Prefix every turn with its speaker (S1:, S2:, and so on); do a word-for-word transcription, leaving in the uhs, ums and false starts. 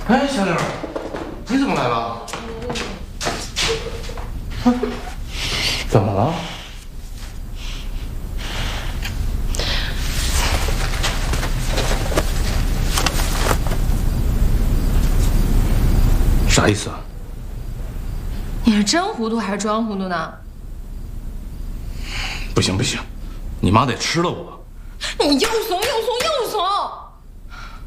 S1: 哎，小刘，你怎么来了？怎么了？啥意思啊？
S2: 你是真糊涂还是装糊涂呢？
S1: 不行不行，你妈得吃了我！
S2: 你又怂又怂又怂！